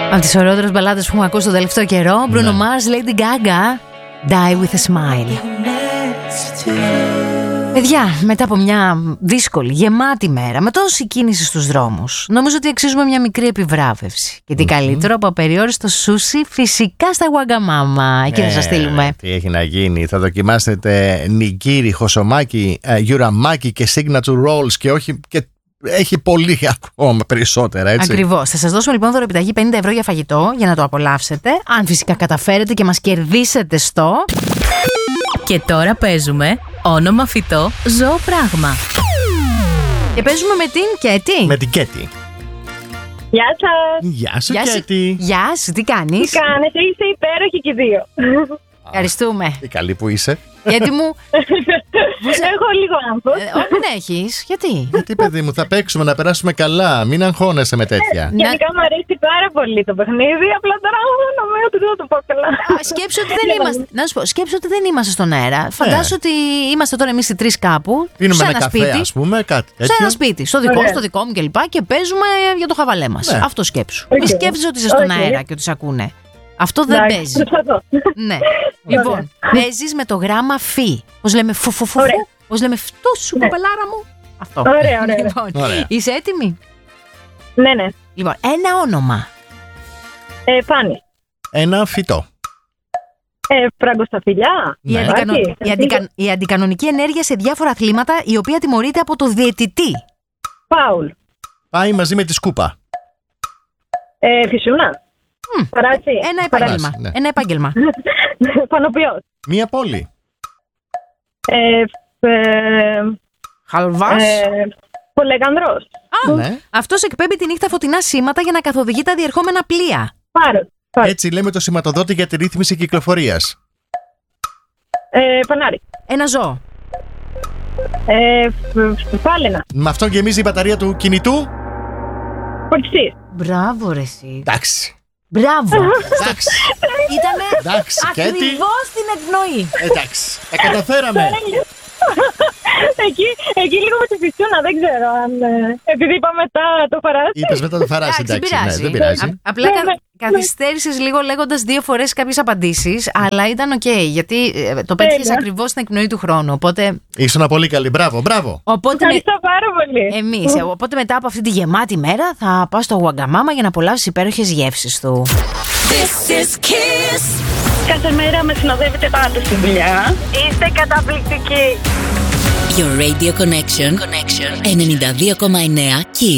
Από τις ωραιότερες μπαλάδες που έχουμε ακούσει το τελευταίο καιρό, Bruno Mars, Lady Gaga, Die With A Smile. Παιδιά, μετά από μια δύσκολη, γεμάτη μέρα, με τόση κίνηση στους δρόμους, νομίζω ότι αξίζουμε μια μικρή επιβράβευση. Και τι καλύτερο από απεριόριστο σούσι, φυσικά στα Wagamama. Εκεί θα σας στείλουμε. Τι έχει να γίνει, θα δοκιμάσετε νικίρι, χωσομάκι, γιουραμάκι και signature rolls και όχι... Και... Έχει πολύ ακόμα περισσότερα, έτσι. Ακριβώς. Θα σας δώσουμε λοιπόν δωρεπιταγή 50 ευρώ για φαγητό για να το απολαύσετε. Αν φυσικά καταφέρετε και μας κερδίσετε στο. Και τώρα παίζουμε όνομα φυτό, ζώο, πράγμα. Και παίζουμε με την Κέτη. Με την Κέτη. Γεια σας. Γεια σου, Κέτη. Γεια σου, τι κάνεις? Τι κάνετε, είστε υπέροχοι και οι δύο. Ευχαριστούμε. Τι καλή που είσαι. Γιατί μου. Έχω λίγο άγχος. Δεν έχεις. Γιατί? Γιατί, παιδί μου, θα παίξουμε να περάσουμε καλά. Μην αγχώνεσαι με τέτοια. Γενικά μου αρέσει πάρα πολύ το παιχνίδι. Απλά τώρα νομίζω ότι δεν θα το πω καλά. Σκέψου ότι δεν είμαστε. Να σου πω, σκέψου ότι δεν είμαστε στον αέρα. Φαντάσου ότι είμαστε τώρα εμείς οι τρεις κάπου. Πίνουμε σε ένα καφέ, σπίτι, ας πούμε, κάτι τέτοιο. σε ένα σπίτι. Στο δικό μου κλπ. Και παίζουμε για το χαβαλέ μας. Αυτό σκέψου. Μη σκέφτεσαι ότι είσαι στον αέρα και ότι σε ακούνε. Αυτό δεν παίζει. Ναι. Λοιπόν, παίζεις με το γράμμα φι. Πώς λέμε φουφουφου. Πώς λέμε φτώ σου, κοπελάρα μου. Αυτό. Ωραία. Λοιπόν, είσαι έτοιμη? Ναι. Λοιπόν, ένα όνομα. Φάνη. Ένα φυτό. Φραγκοσταφυλιά. Η αντικανονική ενέργεια σε διάφορα αθλήματα, η οποία τιμωρείται από το διαιτητή. Πάουλ. Πάει μαζί με τη σκούπα. Φυσούνα. Παράτσι. Ένα επάγγελμα. Πανοποιός. Μία πόλη. Χαλβάς. Πολεγανδρός. Ναι. Αυτός εκπέμπει τη νύχτα φωτεινά σήματα για να καθοδηγεί τα διερχόμενα πλοία. Πάρος. Έτσι λέμε το σηματοδότη για τη ρύθμιση κυκλοφορίας. Φανάρι. Ένα ζώο. Φάλαινα. Με αυτό γεμίζει η μπαταρία του κινητού. Φορτιστής. Μπράβο ρε εσύ. Εντάξει. Μπράβο. Ήτανε ακριβώς την εκπνοή. Εντάξει. Τα καταφέραμε. Εκεί λίγο με τη φυσούνα, δεν ξέρω αν. Επειδή είπα μετά το φαράς. Είπες μετά το φαράς, εντάξει. Ναι, δεν πειράζει. Απλά καθυστέρησες λίγο λέγοντας 2 φορές κάποιες απαντήσεις, αλλά ήταν οκ, γιατί το πέτυχες ακριβώς στην εκπνοή του χρόνου. Οπότε. Ήσουν πολύ καλή. Μπράβο. Ευχαριστώ πάρα πολύ. Εμείς. Οπότε μετά από αυτή τη γεμάτη μέρα θα πάω στο Wagamama για να απολαύσεις υπέροχες γεύσεις του. This is Kiss. Κάθε μέρα με συνοδεύετε πάντα στη δουλειά. Είστε καταπληκτικοί. Your radio connection 92,9 Kiss.